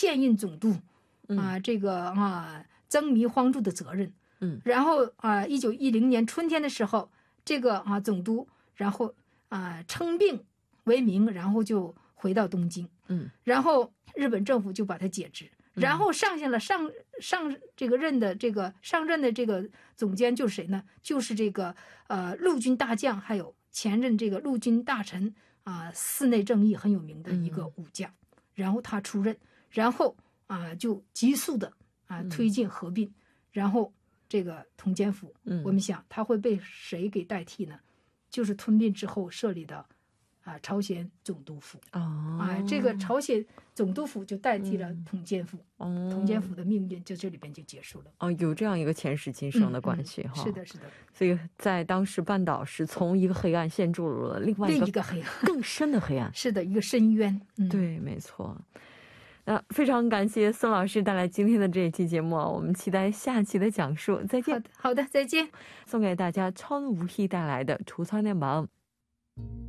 现印总督这个曾弥荒柱的责任。然后1910年春天的时候，这个总督然后称病为名，然后就回到东京。然后日本政府就把他解职，然后上任的这个总监就是谁呢？就是这个陆军大将，还有前任这个陆军大臣寺内正义很有名的一个武将。然后他出任，然后就急速的推进合并，然后这个统监府，我们想他会被谁给代替呢？就是吞并之后设立的朝鲜总督府。这个朝鲜总督府就代替了统监府。统监府的命运就这里边就结束了。 有这样一个前世今生的关系。 是的，是的。 所以在当时半岛是从一个黑暗陷入了另一个黑暗，更深的黑暗。是的，一个深渊。对，没错。那非常感谢孙老师带来今天的这一期节目，我们期待下期的讲述。再见。好的，再见。送给大家천우희带来的《橱窗的忙》。